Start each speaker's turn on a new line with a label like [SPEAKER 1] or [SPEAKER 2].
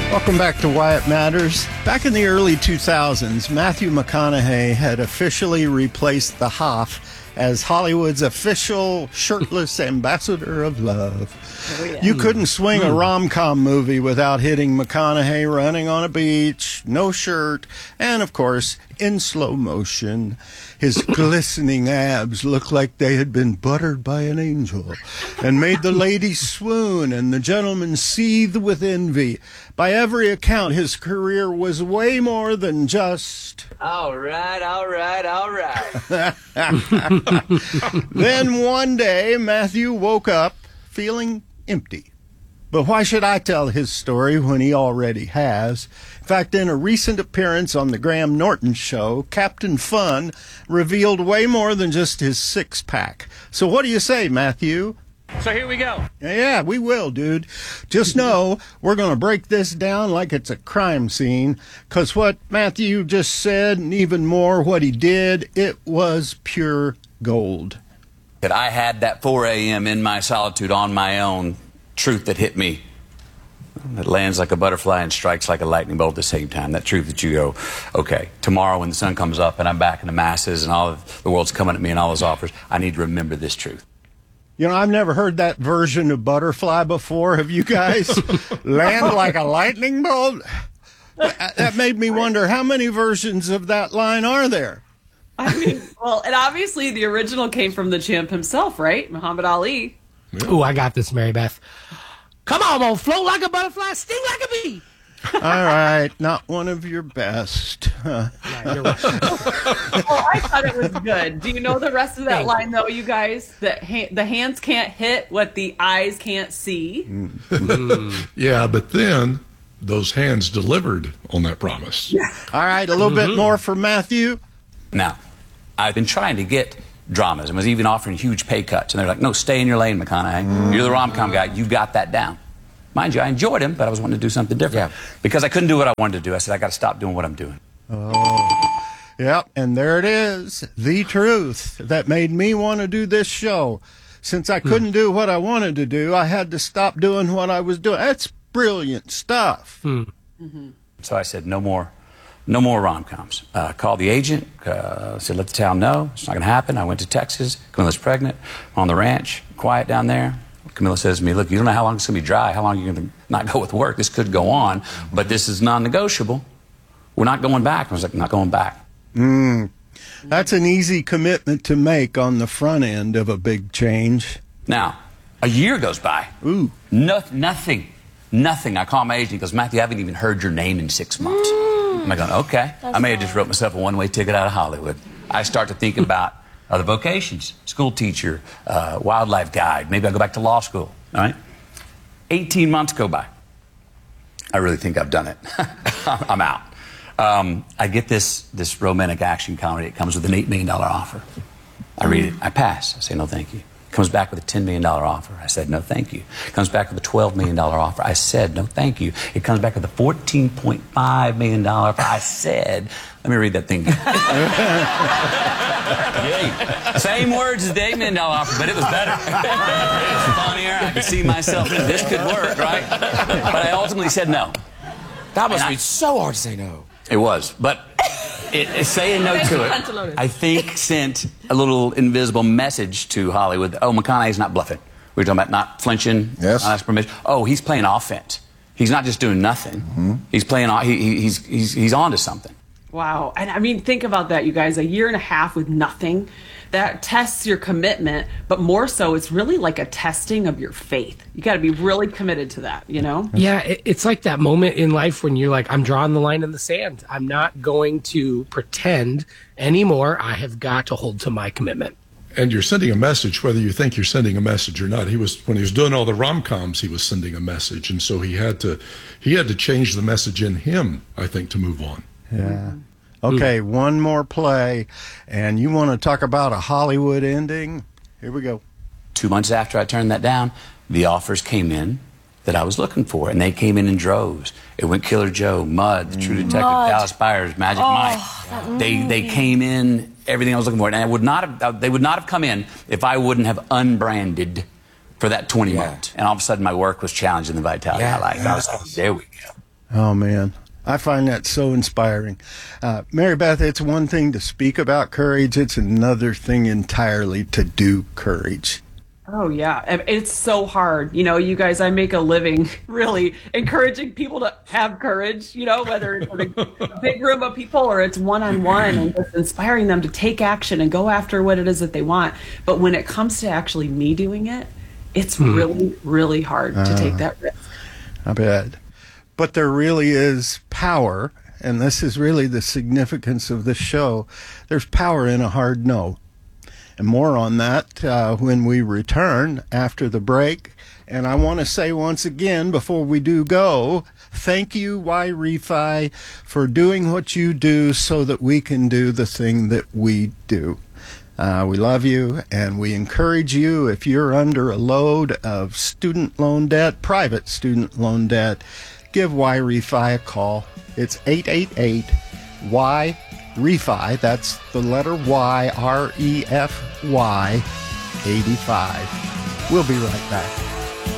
[SPEAKER 1] Welcome back to Why It Matters. Back in the early 2000s, Matthew McConaughey had officially replaced the Hoff as Hollywood's official shirtless ambassador of love. Oh, yeah. You couldn't swing a rom-com movie without hitting McConaughey running on a beach, no shirt, and, of course, in slow motion. His glistening abs looked like they had been buttered by an angel and made the ladies swoon and the gentlemen seethe with envy. By every account, his career was way more than just...
[SPEAKER 2] All right.
[SPEAKER 1] Then one day, Matthew woke up feeling empty. But why should I tell his story when he already has? In fact, in a recent appearance on the Graham Norton show, Captain Fun revealed way more than just his six-pack. So what do you say, Matthew?
[SPEAKER 3] So here we go.
[SPEAKER 1] Yeah, we will, dude. Just know we're going to break this down like it's a crime scene, because what Matthew just said, and even more what he did, it was pure gold.
[SPEAKER 2] That I had that 4 a.m. in my solitude on my own truth that hit me. That lands like a butterfly and strikes like a lightning bolt at the same time. That truth that you go, okay, tomorrow when the sun comes up and I'm back in the masses and all of the world's coming at me and all those offers, I need to remember this truth.
[SPEAKER 1] You know, I've never heard that version of Butterfly before. Have you guys? Land like a lightning bolt? That made me wonder, how many versions of that line are there?
[SPEAKER 4] I mean, well, and obviously the original came from the champ himself, right? Muhammad Ali.
[SPEAKER 5] Ooh, I got this, Mary Beth. Come on, won't float like a butterfly, sting like a bee.
[SPEAKER 1] All right, not one of your best.
[SPEAKER 5] Yeah, you're right.
[SPEAKER 4] Oh, I thought it was good. Do you know the rest of that line, though, you guys? That the hands can't hit what the eyes can't see.
[SPEAKER 6] Yeah, but then those hands delivered on that promise.
[SPEAKER 4] Yeah.
[SPEAKER 1] All right, a little bit more for Matthew.
[SPEAKER 2] Now, I've been trying to get dramas and was even offering huge pay cuts. And they're like, no, stay in your lane, McConaughey. You're the rom-com guy. You got that down. Mind you, I enjoyed him, but I was wanting to do something different. Yeah. Because I couldn't do what I wanted to do. I said, I got to stop doing what I'm doing.
[SPEAKER 1] Oh, yep, and there it is. The truth that made me want to do this show. Since I couldn't do what I wanted to do, I had to stop doing what I was doing. That's brilliant stuff.
[SPEAKER 2] So I said, no more rom-coms. Called the agent, said, let the town know. It's not going to happen. I went to Texas. Camilla's pregnant. I'm on the ranch, quiet down there. Camilla says to me, look, you don't know how long it's going to be dry, how long you're going to not go with work. This could go on, but this is non-negotiable. We're not going back. I was like, not going back.
[SPEAKER 1] That's an easy commitment to make on the front end of a big change.
[SPEAKER 2] Now, a year goes by.
[SPEAKER 1] Ooh.
[SPEAKER 2] Nothing. I call my agent. He goes, Matthew, I haven't even heard your name in 6 months. I'm like, okay. I may have just wrote myself a one-way ticket out of Hollywood. I start to think about other vocations, school teacher, wildlife guide. Maybe I'll go back to law school, all right? 18 months go by. I really think I've done it. I'm out. I get this romantic action comedy. It comes with an $8 million offer. I read it. I pass. I say, no, thank you. Comes back with a $10 million offer. I said, no, thank you. Comes back with a $12 million offer. I said, no, thank you. It comes back with a $14.5 million offer. I said, let me read that thing. Same words as the $8 million offer, but it was better. It was funnier. I could see myself in it. This could work, right? But I ultimately said no.
[SPEAKER 3] That must be so hard to say no.
[SPEAKER 2] It was, but saying no to it, I think, sent a little invisible message to Hollywood. Oh, McConaughey's not bluffing. We were talking about not flinching,
[SPEAKER 1] yes.
[SPEAKER 2] Not asking permission. Oh, he's playing offense. He's not just doing nothing. He's playing. He's on to something.
[SPEAKER 4] Wow. And I mean, think about that, you guys. A year and a half with nothing. That tests your commitment, but more so, it's really like a testing of your faith. You got to be really committed to that, you know?
[SPEAKER 5] Yeah, it's like that moment in life when you're like, I'm drawing the line in the sand. I'm not going to pretend anymore. I have got to hold to my commitment.
[SPEAKER 6] And you're sending a message, whether you think you're sending a message or not. When he was doing all the rom-coms, he was sending a message, and so he had to change the message in him, I think, to move on.
[SPEAKER 1] Yeah. Okay, one more play, and you want to talk about a Hollywood ending? Here we go.
[SPEAKER 2] 2 months after I turned that down, the offers came in that I was looking for, and they came in droves. It went Killer Joe, Mud, The True Detective, Dallas Buyers, Magic Mike. They came in, everything I was looking for, and they would not have come in if I wouldn't have unbranded for that 20 months. And all of a sudden, my work was challenging the vitality of my life. I was like, there we go.
[SPEAKER 1] Oh, man. I find that so inspiring. Mary Beth, it's one thing to speak about courage. It's another thing entirely to do courage.
[SPEAKER 4] Oh, yeah. It's so hard. You know, you guys, I make a living really encouraging people to have courage, you know, whether it's in a big room of people or it's one-on-one, and just inspiring them to take action and go after what it is that they want. But when it comes to actually me doing it, it's really, really hard to take that risk.
[SPEAKER 1] I bet. But there really is power, and this is really the significance of this show. There's power in a hard no. And more on that when we return after the break. And I want to say once again, before we do go, thank you, YRefi, for doing what you do so that we can do the thing that we do. We love you, and we encourage you, if you're under a load of student loan debt, private student loan debt, give YRefi a call. It's 888-Y-REFI. That's the letter Y, REFY, 85. We'll be right back.